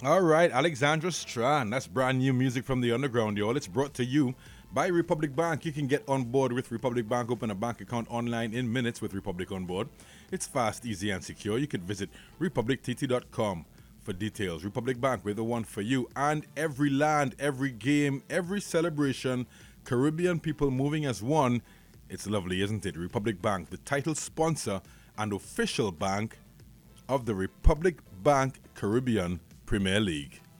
All right, Alexandra Strand. That's brand new music from the underground, y'all. It's brought to you by Republic Bank. You can get on board with Republic Bank, open a bank account online in minutes with Republic on board. It's fast, easy, and secure. You can visit republictt.com for details. Republic Bank, we're the one for you. And every land, every game, every celebration, Caribbean people moving as one. It's lovely, isn't it? Republic Bank, the title sponsor and official bank of the Republic Bank Caribbean Premier League.